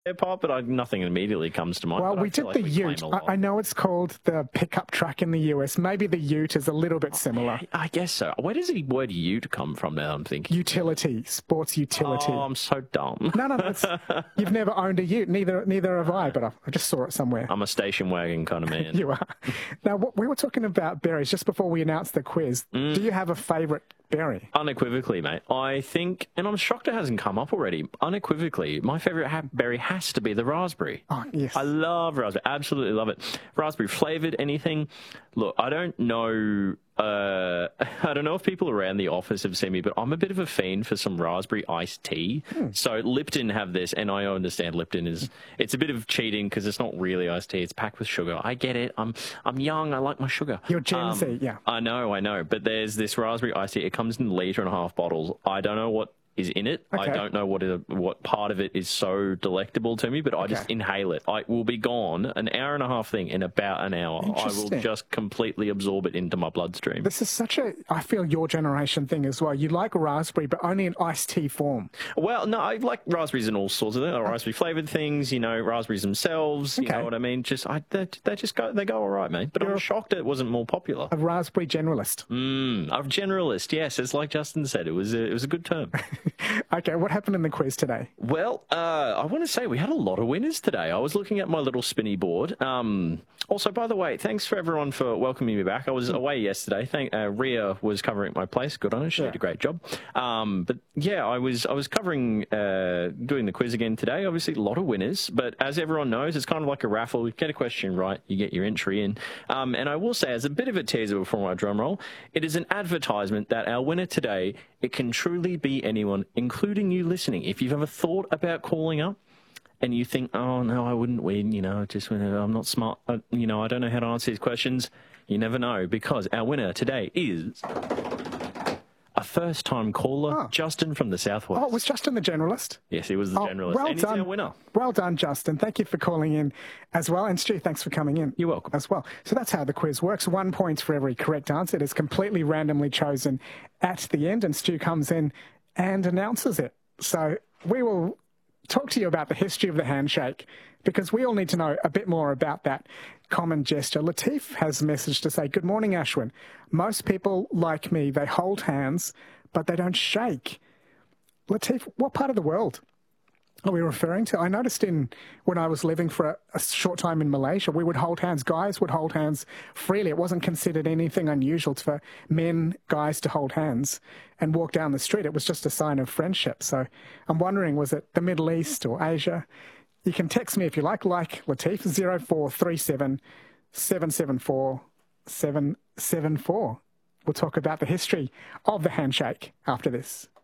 part, but nothing immediately comes to mind. Well, but we did the Ute. I know it's called the pickup truck in the US. Maybe the Ute is a little bit similar. I guess so. Where does the word Ute come from now, I'm thinking? Utility, sports utility. Oh, I'm so dumb. No, you've never owned a Ute. Neither have I, but I just saw it somewhere. I'm a station wagon kind of man. You are. Now, we were talking about berries just before we announced the quiz. Do you have a favourite berry? Unequivocally, mate. I think, and I'm shocked it hasn't come up already, unequivocally, my favourite berry has to be the raspberry. Oh, yes. I love raspberry. Absolutely love it. Raspberry flavoured, anything. Look, I don't know if people around the office have seen me, but I'm a bit of a fiend for some raspberry iced tea. So Lipton have this, and I understand Lipton it's a bit of cheating because it's not really iced tea. It's packed with sugar. I get it. I'm young. I like my sugar. You're Gen Z, yeah. I know. But there's this raspberry iced tea. It comes in 1.5 litre bottles. I don't know what is in it. Okay. I don't know what part of it is so delectable to me, but I just inhale it. I will be gone, an 1.5 hour thing in about an hour. I will just completely absorb it into my bloodstream. This is such I feel your generation thing as well. You like raspberry, but only in iced tea form. Well, no, I like raspberries and all sorts of them. Raspberry flavoured things, raspberries themselves, you know what I mean? They go all right, mate. But I'm shocked it wasn't more popular. A raspberry generalist. A generalist, yes. It's like Justin said, it was a good term. Okay, what happened in the quiz today? Well, I want to say we had a lot of winners today. I was looking at my little spinny board. Also, by the way, thanks for everyone for welcoming me back. I was away yesterday. Ria was covering my place. Good on her. She did a great job. But yeah, I was covering doing the quiz again today. Obviously, a lot of winners. But as everyone knows, it's kind of like a raffle. You get a question right, you get your entry in. And I will say, as a bit of a teaser before my drum roll, it is an advertisement that our winner today, it can truly be anyone, including you listening. If you've ever thought about calling up and you think, oh, no, I wouldn't win, I'm not smart, I don't know how to answer these questions, you never know, because our winner today is a first-time caller, Justin from the Southwest. Oh, was Justin the generalist? Yes, he was the generalist, well and he's our winner. Well done, Justin. Thank you for calling in as well. And Stu, thanks for coming in. You're welcome. As well. So that's how the quiz works. 1 point for every correct answer. It is completely randomly chosen at the end, and Stu comes in and announces it. So we will talk to you about the history of the handshake, because we all need to know a bit more about that common gesture. Latif has a message to say, good morning, Ashwin. Most people like me, they hold hands, but they don't shake. Latif, what part of the world are we referring to? I noticed when I was living for a short time in Malaysia, we would hold hands. Guys would hold hands freely. It wasn't considered anything unusual for guys to hold hands and walk down the street. It was just a sign of friendship. So I'm wondering, was it the Middle East or Asia? You can text me if you like Latif, 0437 774 774. We'll talk about the history of the handshake after this.